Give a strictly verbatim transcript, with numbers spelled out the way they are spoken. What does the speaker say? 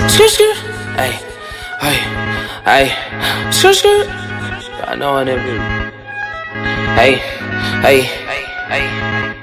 Skirt, skirt. Hey, hey, hey. Skirt, skirt. I know I never. Hey, hey, hey, hey.